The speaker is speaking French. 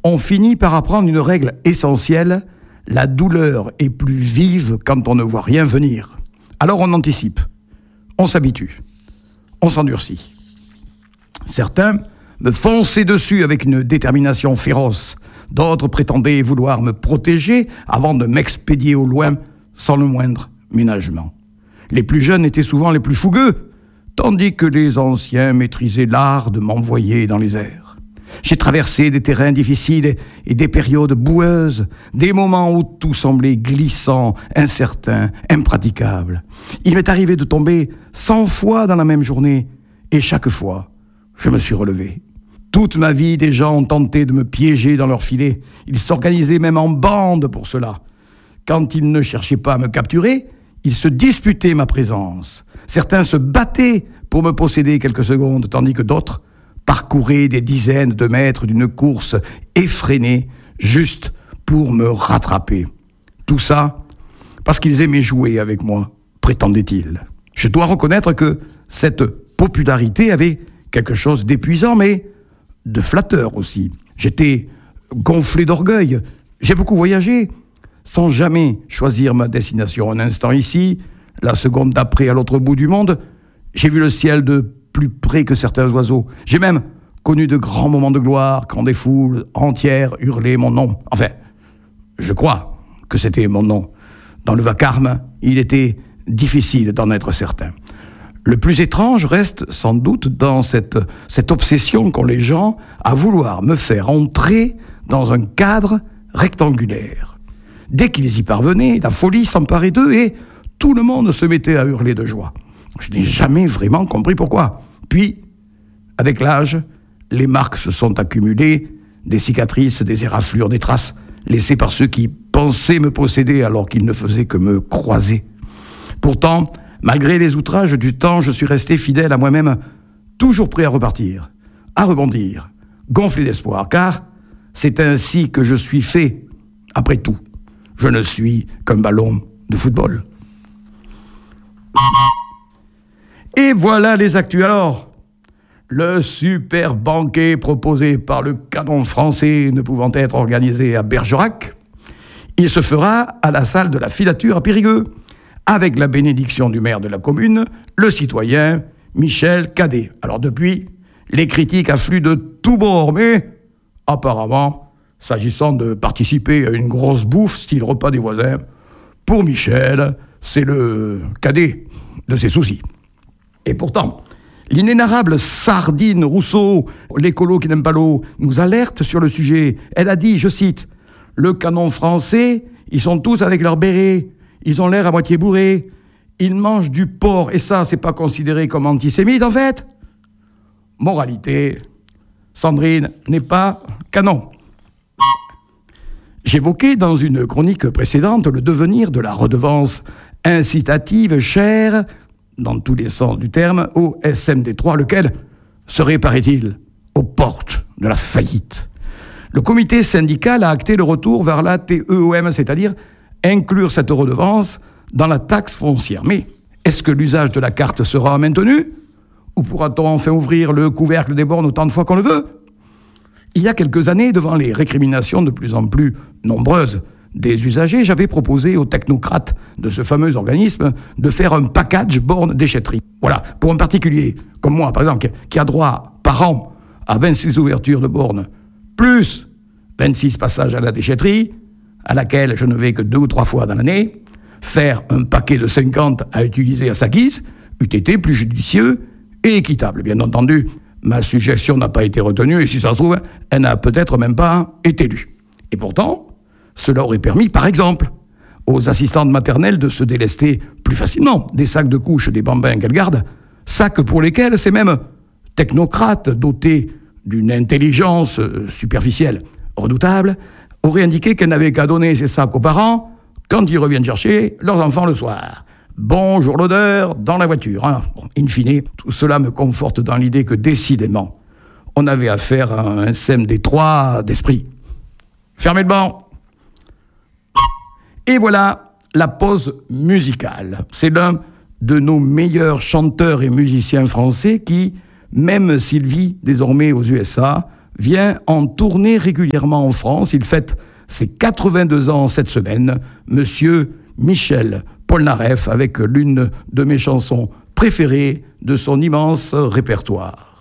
On finit par apprendre une règle essentielle: la douleur est plus vive quand on ne voit rien venir. Alors on anticipe, on s'habitue, on s'endurcit. Certains me fonçaient dessus avec une détermination féroce. D'autres prétendaient vouloir me protéger avant de m'expédier au loin sans le moindre ménagement. Les plus jeunes étaient souvent les plus fougueux, tandis que les anciens maîtrisaient l'art de m'envoyer dans les airs. J'ai traversé des terrains difficiles et des périodes boueuses, des moments où tout semblait glissant, incertain, impraticable. Il m'est arrivé de tomber 100 fois dans la même journée, et chaque fois, je me suis relevé. Toute ma vie, des gens ont tenté de me piéger dans leur filet. Ils s'organisaient même en bande pour cela. Quand ils ne cherchaient pas à me capturer, ils se disputaient ma présence. Certains se battaient pour me posséder quelques secondes, tandis que d'autres parcouraient des dizaines de mètres d'une course effrénée, juste pour me rattraper. Tout ça parce qu'ils aimaient jouer avec moi, prétendaient-ils. Je dois reconnaître que cette popularité avait quelque chose d'épuisant, mais de flatteur aussi. J'étais gonflé d'orgueil. J'ai beaucoup voyagé, sans jamais choisir ma destination. Un instant ici, la seconde d'après à l'autre bout du monde, j'ai vu le ciel de plus près que certains oiseaux. J'ai même connu de grands moments de gloire quand des foules entières hurlaient mon nom. Enfin, je crois que c'était mon nom. Dans le vacarme, il était difficile d'en être certain. Le plus étrange reste sans doute dans cette obsession qu'ont les gens à vouloir me faire entrer dans un cadre rectangulaire. Dès qu'ils y parvenaient, la folie s'emparait d'eux et tout le monde se mettait à hurler de joie. Je n'ai jamais vraiment compris pourquoi. Puis, avec l'âge, les marques se sont accumulées, des cicatrices, des éraflures, des traces laissées par ceux qui pensaient me posséder alors qu'ils ne faisaient que me croiser. Pourtant, malgré les outrages du temps, je suis resté fidèle à moi-même, toujours prêt à repartir, à rebondir, gonflé d'espoir, car c'est ainsi que je suis fait. Après tout, je ne suis qu'un ballon de football. Et voilà les actus. Alors, le super banquet proposé par le canon français ne pouvant être organisé à Bergerac, il se fera à la salle de la Filature à Périgueux, avec la bénédiction du maire de la commune, le citoyen Michel Cadet. Alors depuis, les critiques affluent de tous bords, mais apparemment, s'agissant de participer à une grosse bouffe, style repas des voisins, pour Michel, c'est le cadet de ses soucis. Et pourtant, l'inénarrable Sardine Rousseau, l'écolo qui n'aime pas l'eau, nous alerte sur le sujet. Elle a dit, je cite, « Le canon français, ils sont tous avec leur béret, ils ont l'air à moitié bourrés, ils mangent du porc, et ça, c'est pas considéré comme antisémite, en fait ?» Moralité, Sandrine n'est pas canon. J'évoquais dans une chronique précédente le devenir de la redevance incitative chère, dans tous les sens du terme, au SMD3, lequel serait, paraît-il, aux portes de la faillite. Le comité syndical a acté le retour vers la TEOM, c'est-à-dire inclure cette redevance dans la taxe foncière. Mais est-ce que l'usage de la carte sera maintenu ? Ou pourra-t-on enfin ouvrir le couvercle des bornes autant de fois qu'on le veut ? Il y a quelques années, devant les récriminations de plus en plus nombreuses des usagers, j'avais proposé aux technocrates de ce fameux organisme de faire un package borne-déchetterie. Voilà, pour un particulier, comme moi par exemple, qui a droit par an à 26 ouvertures de bornes, plus 26 passages à la déchetterie, à laquelle je ne vais que 2 ou 3 fois dans l'année, faire un paquet de 50 à utiliser à sa guise eût été plus judicieux et équitable. Bien entendu, ma suggestion n'a pas été retenue et si ça se trouve, elle n'a peut-être même pas été lue. Et pourtant, cela aurait permis, par exemple, aux assistantes maternelles de se délester plus facilement des sacs de couches des bambins qu'elles gardent, sacs pour lesquels ces mêmes technocrates dotés d'une intelligence superficielle redoutable auraient indiqué qu'elles n'avaient qu'à donner ces sacs aux parents quand ils reviennent chercher leurs enfants le soir. Bonjour l'odeur dans la voiture. Hein. Bon, in fine, tout cela me conforte dans l'idée que décidément, on avait affaire à un SMD3 d'esprit. Fermez le banc. Et voilà la pause musicale. C'est l'un de nos meilleurs chanteurs et musiciens français qui, même s'il vit désormais aux USA, vient en tournée régulièrement en France. Il fête ses 82 ans cette semaine, Monsieur Michel Polnareff, avec l'une de mes chansons préférées de son immense répertoire.